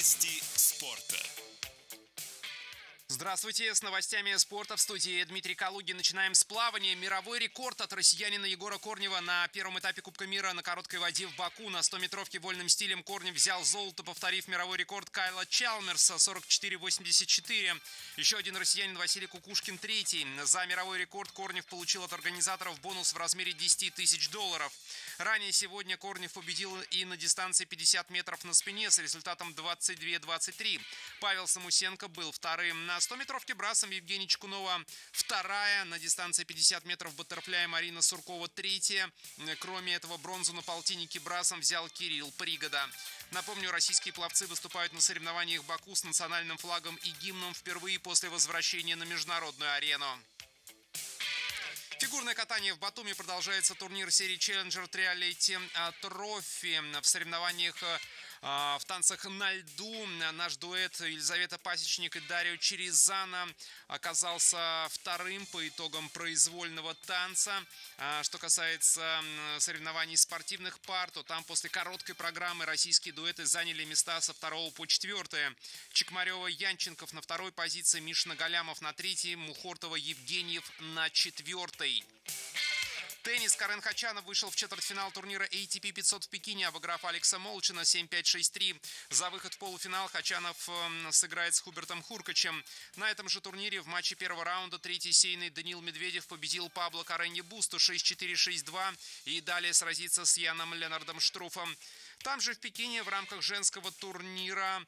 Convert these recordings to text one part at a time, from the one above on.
Новости спорта. Здравствуйте, с новостями спорта в студии Дмитрий Калугин. Начинаем с плавания. Мировой рекорд от россиянина Егора Корнева на первом этапе Кубка мира на короткой воде в Баку. На 100-метровке вольным стилем Корнев взял золото, повторив мировой рекорд Кайла Чалмерса 44.84. Еще один россиянин Василий Кукушкин третий. За мировой рекорд Корнев получил от организаторов бонус в размере $10 тысяч. Ранее сегодня Корнев победил и на дистанции 50 метров на спине с результатом 22.23. Павел Самусенко был вторым. На 100-метровке брасом Евгения Чекунова вторая. На дистанции 50 метров баттерфляя Марина Суркова третья. Кроме этого, бронзу на полтиннике брасом взял Кирилл Пригода. Напомню, российские пловцы выступают на соревнованиях в Баку с национальным флагом и гимном впервые после возвращения на международную арену. Фигурное катание в Батуми. Продолжается турнир серии Challenger Triality Trophy. В соревнованиях в танцах на льду наш дуэт Елизавета Пасечник и Дарио Черезана оказался вторым по итогам произвольного танца. Что касается соревнований спортивных пар, то там после короткой программы российские дуэты заняли места со 2 по 4. Чекмарева-Янченков на 2 позиции, Мишина Галямов на 3, Мухортова-Евгеньев на 4. Теннис. Карен Хачанов вышел в четвертьфинал турнира ATP 500 в Пекине, обыграв Алекса Молчина 7-5-6-3. За выход в полуфинал Хачанов сыграет с Хубертом Хуркачем. На этом же турнире в матче первого раунда третий сейный Даниил Медведев победил Пабло Каренье Бусту 6-4-6-2 и далее сразится с Яном Ленардом Штруфом. Там же в Пекине в рамках женского турнира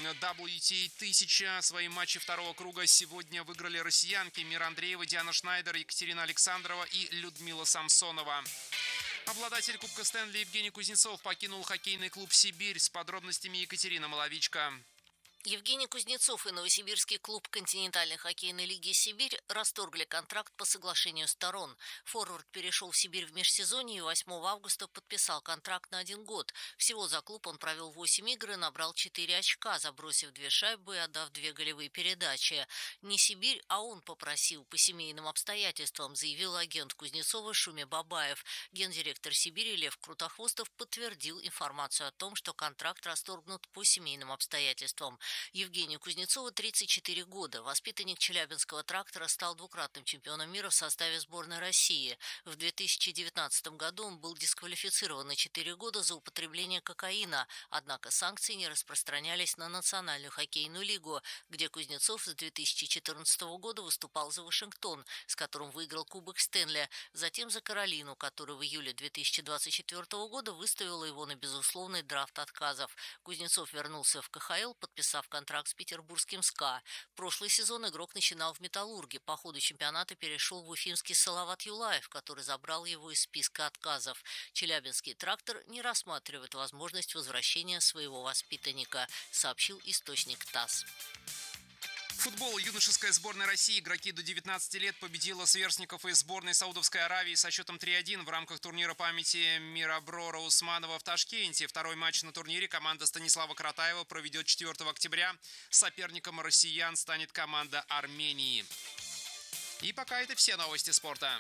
WTA 1000 свои матчи второго круга сегодня выиграли россиянки Мира Андреева, Диана Шнайдер, Екатерина Александрова и Людмила Самсонова. Обладатель Кубка Стэнли Евгений Кузнецов покинул хоккейный клуб «Сибирь». С подробностями Екатерина Маловичка. Евгений Кузнецов и новосибирский клуб континентальной хоккейной лиги «Сибирь» расторгли контракт по соглашению сторон. Форвард перешел в Сибирь в межсезонье и 8 августа подписал контракт на 1 год. Всего за клуб он провел 8 игр и набрал 4 очка, забросив 2 шайбы и отдав 2 голевые передачи. Не Сибирь, а он попросил по семейным обстоятельствам, заявил агент Кузнецова Шуме Бабаев. Гендиректор «Сибири» Лев Крутохвостов подтвердил информацию о том, что контракт расторгнут по семейным обстоятельствам. Евгению Кузнецову 34 года. Воспитанник Челябинского трактора стал двукратным чемпионом мира в составе сборной России. В 2019 году он был дисквалифицирован на 4 года за употребление кокаина, однако санкции не распространялись на Национальную хоккейную лигу, где Кузнецов с 2014 года выступал за Вашингтон, с которым выиграл Кубок Стэнли, затем за Каролину, которая в июле 2024 года выставила его на безусловный драфт отказов. Кузнецов вернулся в КХЛ, подписав контракт с петербургским СКА. Прошлый сезон игрок начинал в «Металлурге». По ходу чемпионата перешел в уфимский Салават Юлаев, который забрал его из списка отказов. Челябинский трактор не рассматривает возможность возвращения своего воспитанника, сообщил источник ТАСС. Футбол. Юношеская сборная России игроки до 19 лет победила сверстников из сборной Саудовской Аравии со счетом 3-1 в рамках турнира памяти Мираброра Усманова в Ташкенте. Второй матч на турнире команда Станислава Каратаева проведет 4 октября. Соперником россиян станет команда Армении. И пока это все новости спорта.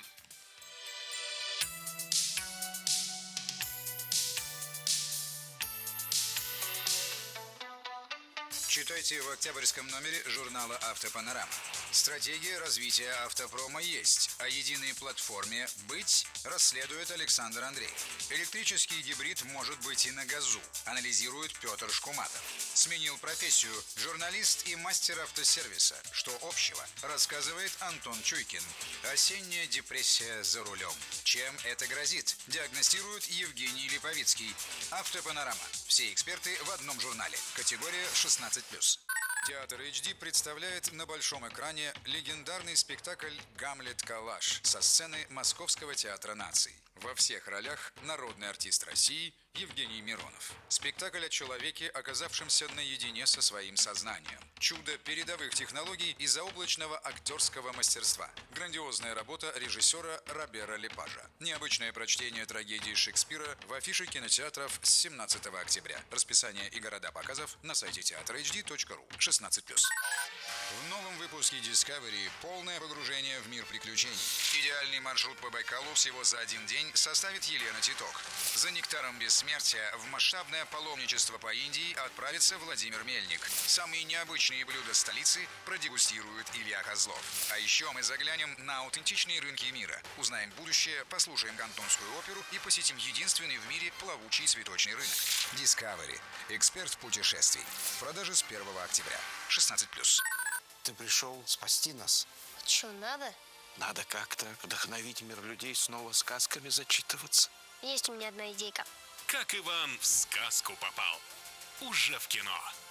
Читайте в октябрьском номере журнала «Автопанорама». Стратегия развития автопрома есть. О единой платформе «Быть» расследует Александр Андреев. Электрический гибрид может быть и на газу, анализирует Петр Шкуматов. Сменил профессию журналист и мастер автосервиса. Что общего, рассказывает Антон Чуйкин. Осенняя депрессия за рулем. Чем это грозит, диагностирует Евгений Липовицкий. Автопанорама. Все эксперты в одном журнале. Категория 16+. Театр HD представляет на большом экране легендарный спектакль «Гамлет Калаш» со сцены Московского театра наций. Во всех ролях народный артист России Евгений Миронов. Спектакль о человеке, оказавшемся наедине со своим сознанием. Чудо передовых технологий и заоблачного актерского мастерства. Грандиозная работа режиссера Робера Лепажа. Необычное прочтение трагедии Шекспира в афише кинотеатров с 17 октября. Расписание и города показов на сайте teatrhd.ru. 16+. В новом выпуске выпуске Discovery полное погружение в мир приключений. Идеальный маршрут по Байкалу всего за один день составит Елена Титок. За нектаром бессмертия в масштабное паломничество по Индии отправится Владимир Мельник. Самые необычные блюда столицы продегустирует Илья Козлов. А еще мы заглянем на аутентичные рынки мира, узнаем будущее, послушаем кантонскую оперу и посетим единственный в мире плавучий цветочный рынок. Discovery. Эксперт путешествий. В продаже с 1 октября. 16+. Ты пришел спасти нас. Че, надо? Надо как-то вдохновить мир людей снова сказками зачитываться. Есть у меня одна идейка. Как Иван в сказку попал. Уже в кино.